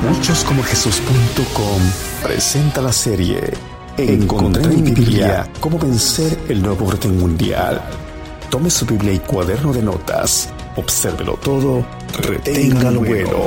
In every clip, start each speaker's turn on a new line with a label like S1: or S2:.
S1: Muchoscomojesús.com presenta la serie Encontré en mi Biblia cómo vencer el nuevo orden mundial. Tome su Biblia y cuaderno de notas, obsérvelo todo, retenga lo bueno.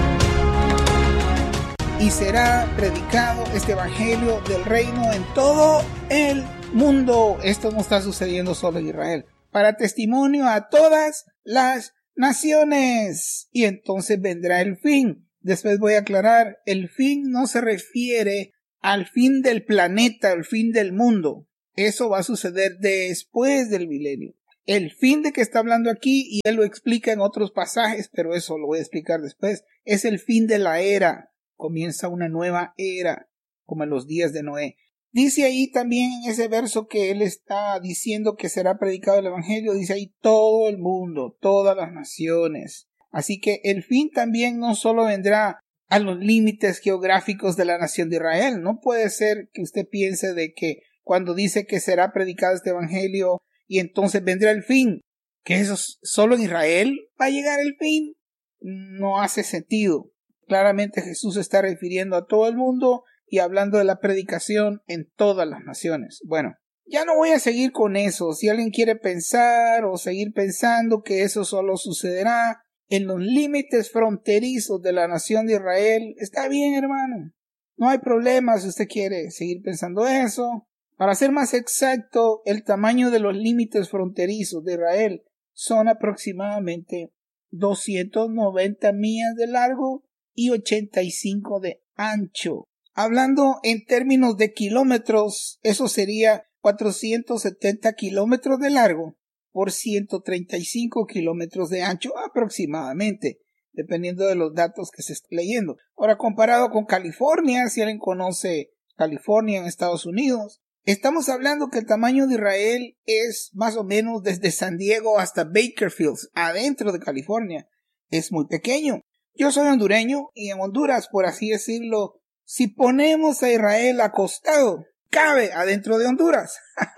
S2: Y será predicado este evangelio del reino en todo el mundo. Esto no está sucediendo solo en Israel. Para testimonio a todas las naciones. Y entonces vendrá el fin. Después voy a aclarar, el fin no se refiere al fin del planeta, al fin del mundo. Eso va a suceder después del milenio. El fin de que está hablando aquí, y él lo explica en otros pasajes, pero eso lo voy a explicar después, es el fin de la era. Comienza una nueva era, como en los días de Noé. Dice ahí también en ese verso que él está diciendo que será predicado el evangelio, dice ahí todo el mundo, todas las naciones. Así que el fin también no solo vendrá a los límites geográficos de la nación de Israel. No puede ser que usted piense de que cuando dice que será predicado este evangelio y entonces vendrá el fin, que eso solo en Israel va a llegar el fin. No hace sentido. Claramente Jesús se está refiriendo a todo el mundo y hablando de la predicación en todas las naciones. Bueno, ya no voy a seguir con eso. Si alguien quiere pensar o seguir pensando que eso solo sucederá en los límites fronterizos de la nación de Israel, está bien, hermano. No hay problema si usted quiere seguir pensando eso. Para ser más exacto, el tamaño de los límites fronterizos de Israel son aproximadamente 290 millas de largo y 85 de ancho. Hablando en términos de kilómetros, eso sería 470 kilómetros de largo por 135 kilómetros de ancho aproximadamente, dependiendo de los datos que se esté leyendo. Ahora, comparado con California, si alguien conoce California en Estados Unidos, estamos hablando que el tamaño de Israel es más o menos desde San Diego hasta Bakersfield, adentro de California. Es muy pequeño. Yo soy hondureño y en Honduras, por así decirlo, si ponemos a Israel acostado, cabe adentro de Honduras.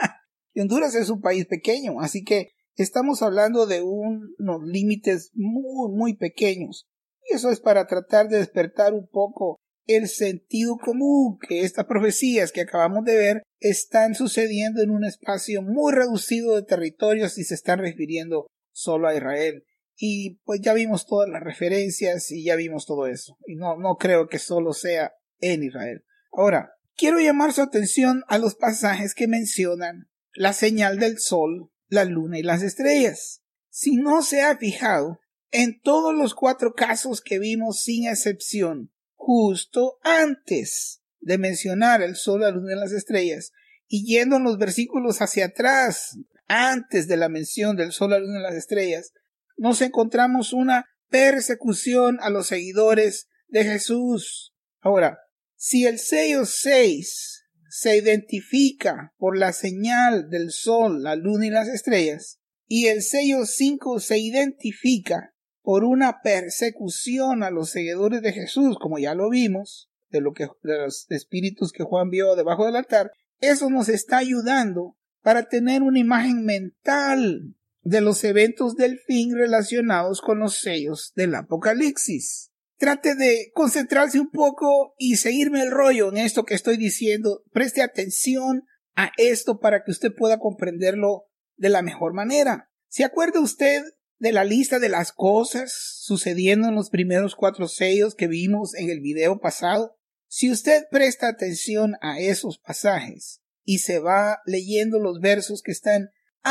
S2: Y Honduras es un país pequeño, así que estamos hablando de unos límites muy pequeños. Y eso es para tratar de despertar un poco el sentido común, que estas profecías que acabamos de ver están sucediendo en un espacio muy reducido de territorios y se están refiriendo solo a Israel. Y pues ya vimos todas las referencias y ya vimos todo eso. Y no creo que solo sea en Israel. Ahora, quiero llamar su atención a los pasajes que mencionan la señal del sol, la luna y las estrellas. Si no se ha fijado, en todos los 4 casos que vimos sin excepción, justo antes de mencionar el sol, la luna y las estrellas, y yendo en los versículos hacia atrás, antes de la mención del sol, la luna y las estrellas, nos encontramos una persecución a los seguidores de Jesús. Ahora, si el sello 6 se identifica por la señal del sol, la luna y las estrellas, y el sello 5 se identifica por una persecución a los seguidores de Jesús, como ya lo vimos, de los espíritus que Juan vio debajo del altar, eso nos está ayudando para tener una imagen mental de los eventos del fin relacionados con los sellos del Apocalipsis. Trate de concentrarse un poco y seguirme el rollo en esto que estoy diciendo. Preste atención a esto para que usted pueda comprenderlo de la mejor manera. ¿Se acuerda usted de la lista de las cosas sucediendo en los primeros 4 sellos que vimos en el video pasado? Si usted presta atención a esos pasajes y se va leyendo los versos que están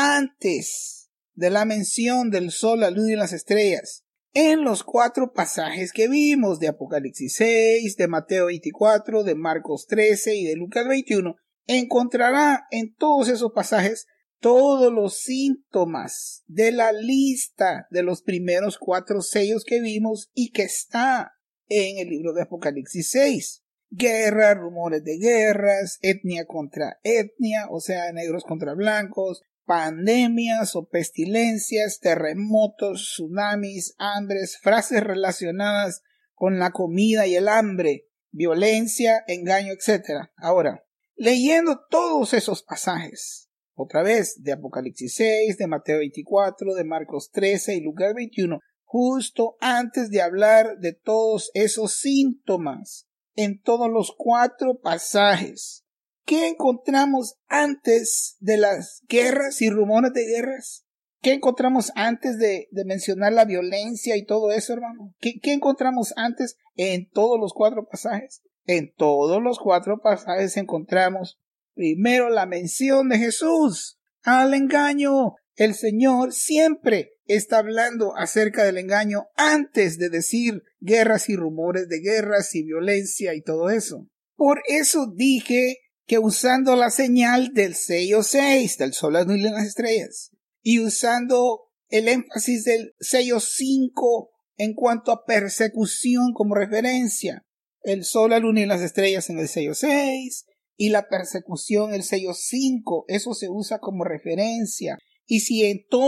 S2: antes de la mención del sol, la luna y las estrellas, en los 4 pasajes que vimos de Apocalipsis 6, de Mateo 24, de Marcos 13 y de Lucas 21, encontrará en todos esos pasajes todos los síntomas de la lista de los primeros 4 sellos que vimos y que está en el libro de Apocalipsis 6. Guerra, rumores de guerras, etnia contra etnia, o sea, negros contra blancos, pandemias o pestilencias, terremotos, tsunamis, hambres, frases relacionadas con la comida y el hambre, violencia, engaño, etc. Ahora, leyendo todos esos pasajes, otra vez de Apocalipsis 6, de Mateo 24, de Marcos 13 y Lucas 21, justo antes de hablar de todos esos síntomas, en todos los 4 pasajes. ¿Qué encontramos antes de las guerras y rumores de guerras? ¿Qué encontramos antes de mencionar la violencia y todo eso, hermano? ¿Qué encontramos antes en todos los 4 pasajes? En todos los 4 pasajes encontramos primero la mención de Jesús al engaño. El Señor siempre está hablando acerca del engaño antes de decir guerras y rumores de guerras y violencia y todo eso. Por eso dije que usando la señal del sello 6, del sol, la luna y las estrellas, y usando el énfasis del sello 5 en cuanto a persecución como referencia, el sol, la luna y las estrellas en el sello 6 y la persecución el sello 5, eso se usa como referencia. Y si en todo